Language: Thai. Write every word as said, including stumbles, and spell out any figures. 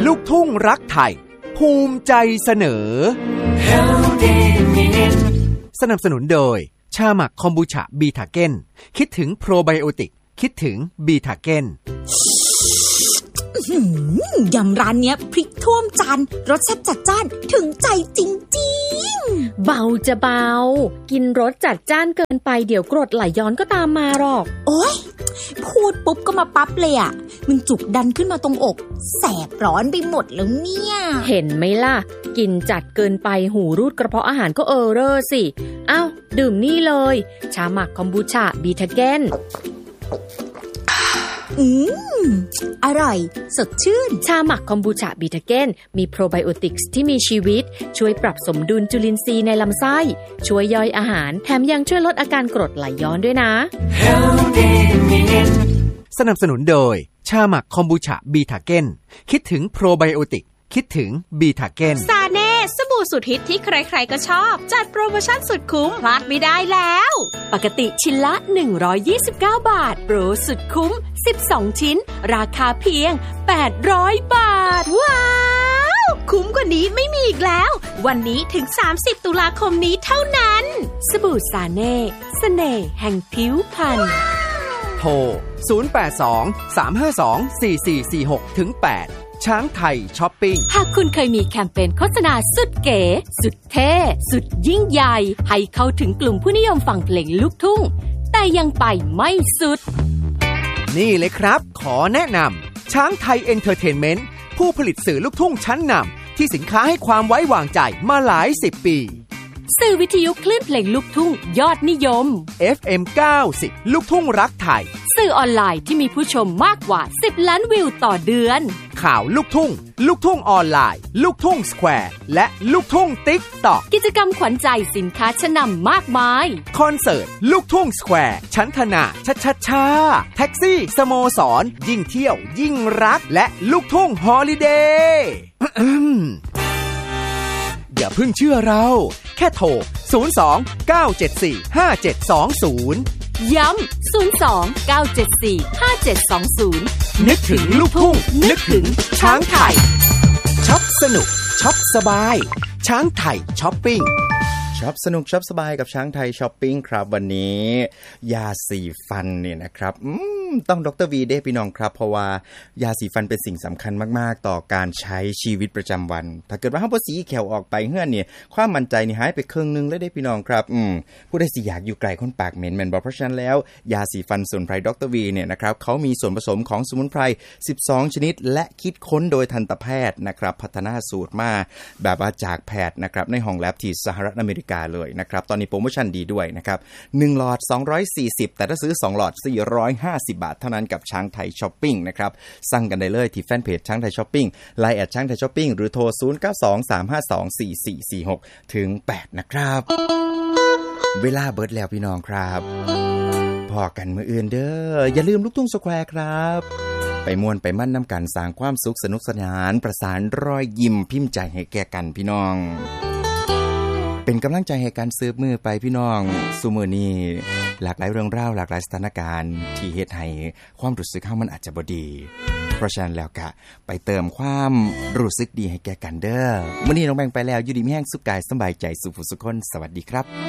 ลูกทุ่งรักไทยภูมิใจเสนอสนับสนุนโดยชาหมักคอมบูชาบีทาเก้นคิดถึงโปรไบโอติกคิดถึงบีทาเก้นยำร้านเนี้ยพริกท่วมจานรสแซ่บจัดจ้านถึงใจจริงๆเบาจะเบากินรสจัดจ้านเกินไปเดี๋ยวกรดไหลย้อนก็ตามมาหรอกโอ๊ยพูดปุ๊บก็มาปั๊บเลยอ่ะมันจุกดันขึ้นมาตรงอกแสบร้อนไปหมดแล้วเนี่ยเห็นไหมล่ะกินจัดเกินไปหูรูดกระเพาะอาหารก็เออเร่อสิอ้าวดื่มนี่เลยชาหมักคอมบูชาบีทาเก้นอืมอร่อยสดชื่นชาหมักคอมบูชาบีทาเก้นมีโปรไบโอติกส์ที่มีชีวิตช่วยปรับสมดุลจุลินทรีย์ในลำไส้ช่วยย่อยอาหารแถมยังช่วยลดอาการกรดไหลย้อนด้วยนะสนับสนุนโดยชาหมักคอมบูชาบีทาเก้นคิดถึงโปรไบโอติกคิดถึงบีทาเก้นซาเน่สบู่สุดฮิตที่ใครๆก็ชอบจัดโปรโมชั่นสุดคุ้มพลาดไม่ได้แล้วปกติชิ้นละหนึ่งร้อยยี่สิบเก้าบาทโปรสุดคุ้มสิบสองชิ้นราคาเพียงแปดร้อยบาทว้าวคุ้มกว่านี้ไม่มีอีกแล้ววันนี้ถึงสามสิบตุลาคมนี้เท่านั้นสบู่ซาเน่เสน่ห์แห่งผิวพรรณโทรศูนย์ แปด สอง สาม ห้า สอง สี่ สี่ สี่ หก ถึง แปดช้างไทยช้อปปิ้งหากคุณเคยมีแคมเปญโฆษณาสุดเก๋สุดเท่สุดยิ่งใหญ่ให้เข้าถึงกลุ่มผู้นิยมฟังเพลงลูกทุ่งแต่ยังไปไม่สุดนี่เลยครับขอแนะนำช้างไทยเอนเตอร์เทนเมนต์ผู้ผลิตสื่อลูกทุ่งชั้นนำที่สินค้าให้ความไว้วางใจมาหลายสิบปีสื่อวิทยุคลื่นเพลงลูกทุ่งยอดนิยมเอฟ เอ็ม เก้าสิบ ลูกทุ่งรักไทยสื่อออนไลน์ที่มีผู้ชมมากกว่าสิบล้านวิวต่อเดือนข่าวลูกทุ่งลูกทุ่งออนไลน์ลูกทุ่งสแควร์และลูกทุ่งติ๊กต็อกกิจกรรมขวัญใจสินค้าชั้นนำมากมายคอนเสิร์ตลูกทุ่งสแควร์ชั้นธนาชัดชัดชาแท็กซี่สโมสรยิ่งเที่ยวยิ่งรักและลูกทุ่งฮอลิเดย์อย่าเพิ่งเชื่อเราแค่โทรศูนย์ สอง เก้า เจ็ด สี่ ห้า เจ็ด สอง ศูนย์ย้ำศูนย์ สอง เก้า เจ็ด สี่ ห้า เจ็ด สอง ศูนย์นึกถึงลูกทุ่งนึกถึงช้างไทยช็อปสนุกช็อปสบายช้างไทยช้อปปิ้งช็อปสนุกช็อปสบายกับช้างไทยช้อปปิ้งครับวันนี้ยาสีฟันเนี่ยนะครับอืมต้องดร.วีเด้พี่น้องครับเพราะว่ายาสีฟันเป็นสิ่งสำคัญมากๆต่อการใช้ชีวิตประจำวันถ้าเกิดว่าเฮาบ่สีแขวออกไปเฮือนเนี่ยความมั่นใจนี่หายไปครึ่งนึงเลยเด้พี่น้องครับอืมผู้ใดสิอยากอยู่ไกลคนปากเหม็นแม่นบ่เพราะฉะนั้นแล้วยาสีฟันสมุนไพรดร.วีเนี่ยนะครับเขามีส่วนผสมของสมุนไพรสิบสองชนิดและคิดค้นโดยทันตแพทย์นะครับพัฒนาสูตรมาแบบว่าจากแพทย์นะครับในห้องแลบที่สหรัฐอเมริกาเลยนะครับตอนนี้โปรโมชั่นดีด้วยนะครับหนึ่งหลอดสองร้อยสี่สิบแต่ถ้าซื้อสองหลอดสี่ร้อยห้าสิบบาทเท่านั้นกับช้างไทยช้อปปิ้งนะครับสั่งกันได้เลยที่แฟนเพจช้างไทยช้อปปิ้ง ไลน์ แอท ช้างไทยช้อปปิ้งหรือโทรศูนย์ เก้า สอง สาม ห้า สอง สี่ สี่ สี่ หก ถึง แปดนะครับเวลาเบิดแล้วพี่น้องครับพอกันมื้ออื่นเด้ออย่าลืมลูกทุ่งสแควร์ครับไปม่วนไปมั่นน้ำกันสร้างความสุขสนุกสนานประสานรอยยิ้มพิมพ์ใจให้แก่กันพี่น้องเป็นกำลังใจให้การสืบมือไปพี่น้องซุมื้อนี้หลากหลายเรื่องราวหลากหลายสถานการณ์ที่เฮ็ดให้ความรู้สึกเฮามันอาจจะบ่ดีเพราะฉะนั้นแล้วก็ไปเติมความรู้สึกดีให้แก่กันเด้อมื้อนี้น้องแบงไปแล้วอยู่ดีมีแรงสุขกายสบายใจสุขสุขคนสวัสดีครับ